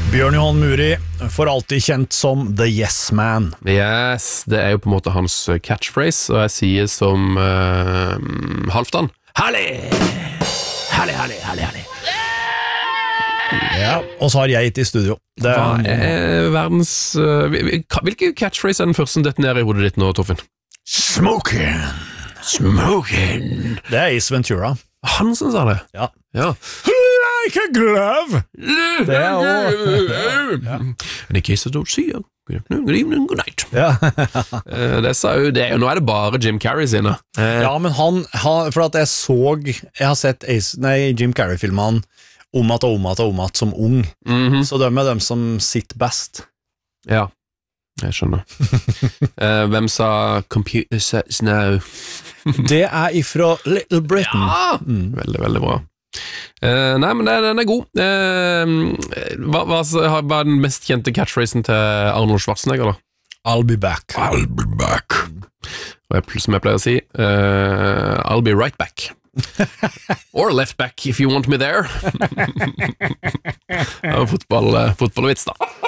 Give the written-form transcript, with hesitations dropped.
Bjørn Johan Muri, for alltid kjent som The Yes Man. Yes, det jo på en måte hans catchphrase, og jeg sier som Halvdan. Herlig! Herlig, herlig, herlig, herlig. Ja, og så har jeg gitt i studio. Hva verdens... hvilke catchphrase den første som detonerer i hodet ditt nå, Torfinn? Smoking. Smoking. Det Ace Ventura. Han som sa det? Ja. Ja. Like a glove. Det også. Ja. And in case I don't see you, good evening, good night. Ja. Det sa jo det, nå det bare Jim Carrey sine. Ja, men han for at jeg har sett Jim Carrey-filmene om at som ung. Så de dem som sitter best. Ja, jeg skjønner. Hvem sa Computer Says No? Det ifra Little Britain. Ja, veldig, veldig bra. Nei, men den god. Hva den mest kjente catchphrasen til Arnold Schwarzenegger da? I'll be back. I'll be back. Og som jeg pleier å si, I'll be right back. Or left back if you want me there. Fotballvits da.